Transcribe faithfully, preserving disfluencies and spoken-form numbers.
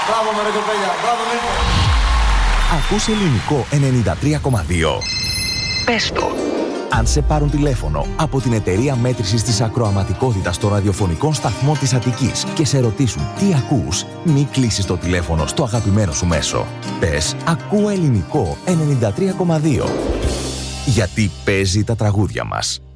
Μπράβο με ρε κοπέλια, μπράβο Νίκο. Ακούς Ελληνικό ενενήντα τρία κόμμα δύο. Πες το. Αν σε πάρουν τηλέφωνο από την εταιρεία μέτρησης της ακροαματικότητας των ραδιοφωνικών σταθμών της Αττικής και σε ρωτήσουν τι ακούς, μη κλείσεις το τηλέφωνο στο αγαπημένο σου μέσο. Πες «Ακούω Ελληνικό ενενήντα τρία κόμμα δύο». Γιατί παίζει τα τραγούδια μας.